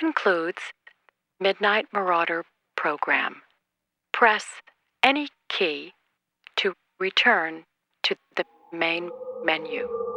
concludes Midnight Marauder program. Press any key to return to the main menu.